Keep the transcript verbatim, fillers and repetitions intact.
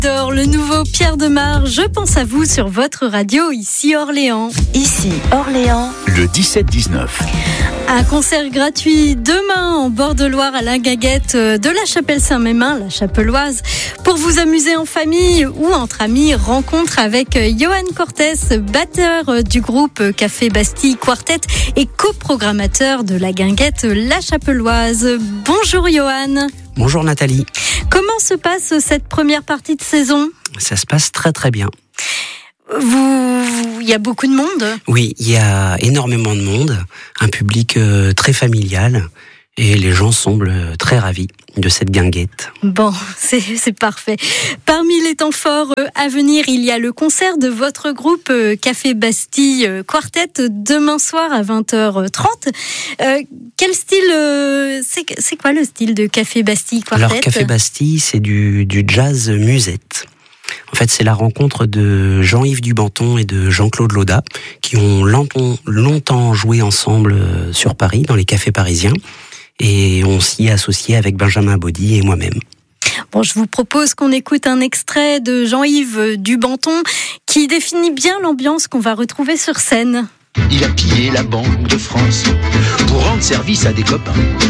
J'adore le nouveau Pierre Demar, je pense à vous sur votre radio, ici Orléans. Ici Orléans. Le dix-sept dix-neuf. Un concert gratuit demain en bord de Loire à l'Inguinguette de la Chapelle-Saint-Mémin, la Chapelloise. Pour vous amuser en famille ou entre amis, rencontre avec Johan Cortés, batteur du groupe Café Bastille Quartet et coprogrammateur de la Guinguette La Chapelloise. Bonjour Johan. Bonjour Nathalie. Comment se passe cette première partie de saison ? Ça se passe très très bien. Vous, il y a beaucoup de monde ? Oui, il y a énormément de monde, un public euh, très familial et les gens semblent très ravis de cette guinguette. Bon, c'est, c'est parfait. Parmi les temps forts euh, à venir, il y a le concert de votre groupe euh, Café Bastille euh, Quartet demain soir à vingt heures trente. Euh, quel style, euh, c'est, c'est quoi le style de Café Bastille Quartet ? Alors Café Bastille, c'est du, du jazz musette. En fait, c'est la rencontre de Jean-Yves Dubanton et de Jean-Claude Laudat qui ont longtemps, longtemps joué ensemble sur Paris, dans les cafés parisiens. Et on s'y est associé avec Benjamin Baudy et moi-même. Bon, je vous propose qu'on écoute un extrait de Jean-Yves Dubanton qui définit bien l'ambiance qu'on va retrouver sur scène. Il a pillé la Banque de France pour rendre service à des copains.